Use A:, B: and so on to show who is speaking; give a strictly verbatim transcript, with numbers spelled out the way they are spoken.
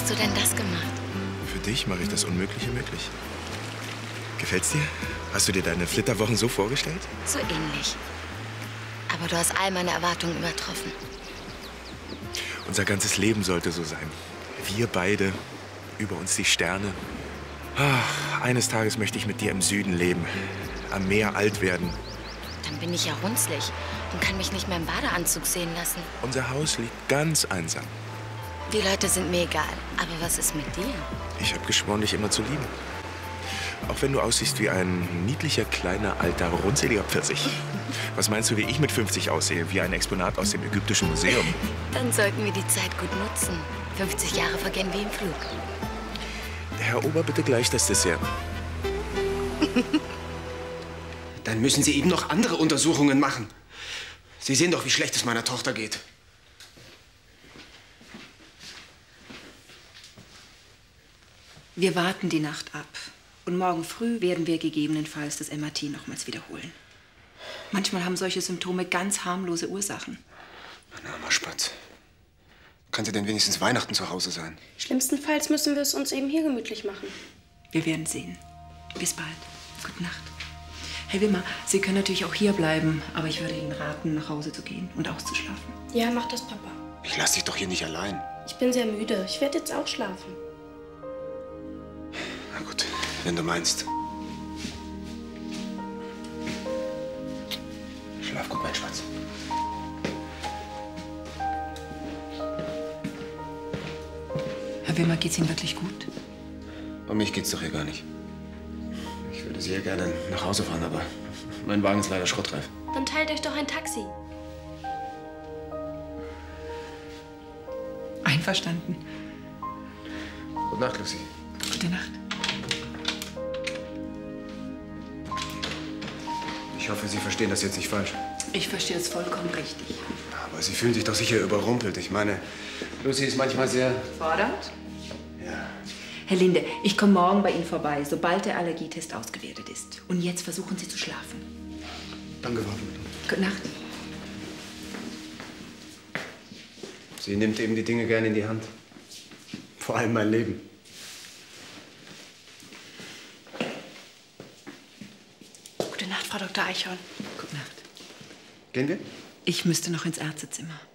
A: hast du denn das gemacht?
B: Für dich mache ich das Unmögliche möglich. Gefällt's dir? Hast du dir deine Flitterwochen so vorgestellt?
A: So ähnlich. Aber du hast all meine Erwartungen übertroffen.
B: Unser ganzes Leben sollte so sein. Wir beide, über uns die Sterne. Ach, eines Tages möchte ich mit dir im Süden leben, am Meer alt werden.
A: Dann bin ich ja runzlig und kann mich nicht mehr im Badeanzug sehen lassen.
B: Unser Haus liegt ganz einsam.
A: Die Leute sind mir egal. Aber was ist mit dir?
B: Ich habe geschworen, dich immer zu lieben. Auch wenn du aussiehst wie ein niedlicher, kleiner, alter, runzeliger Pfirsich. Was meinst du, wie ich mit fünfzig aussehe? Wie ein Exponat aus dem Ägyptischen Museum.
A: Dann sollten wir die Zeit gut nutzen. fünfzig Jahre vergehen wie im Flug.
B: Erober bitte gleich das Dessert.
C: Dann müssen Sie eben noch andere Untersuchungen machen. Sie sehen doch, wie schlecht es meiner Tochter geht.
D: Wir warten die Nacht ab. Und morgen früh werden wir gegebenenfalls das M R T nochmals wiederholen. Manchmal haben solche Symptome ganz harmlose Ursachen.
C: Mein armer Spatz. Kann sie denn wenigstens Weihnachten zu Hause sein?
E: Schlimmstenfalls müssen wir es uns eben hier gemütlich machen.
D: Wir werden sehen. Bis bald. Gute Nacht. Herr Wimmer, Sie können natürlich auch hier bleiben, aber ich würde Ihnen raten, nach Hause zu gehen und auszuschlafen.
E: Ja, mach das, Papa.
C: Ich lasse dich doch hier nicht allein.
E: Ich bin sehr müde. Ich werde jetzt auch schlafen.
C: Na gut, wenn du meinst. Schlaf gut, mein Spatz.
D: Herr Wimmer, geht's Ihnen wirklich gut?
C: Um mich geht's doch hier gar nicht. Ich würde sehr gerne nach Hause fahren, aber mein Wagen ist leider schrottreif.
E: Dann teilt euch doch ein Taxi.
D: Einverstanden.
C: Gute Nacht, Lucy.
D: Gute Nacht.
C: Ich hoffe, Sie verstehen das jetzt nicht falsch.
D: Ich verstehe es vollkommen richtig.
C: Aber Sie fühlen sich doch sicher überrumpelt. Ich meine, Lucy ist manchmal sehr...
D: Fordernd?
C: Ja.
D: Herr Linde, ich komme morgen bei Ihnen vorbei, sobald der Allergietest ausgewertet ist. Und jetzt versuchen Sie zu schlafen.
C: Danke, Frau.
D: Gute Nacht.
C: Sie nimmt eben die Dinge gerne in die Hand. Vor allem mein Leben.
E: Gute Nacht, Frau Doktor Eichhorn.
D: Gute Nacht.
C: Gehen wir?
D: Ich müsste noch ins Ärztezimmer.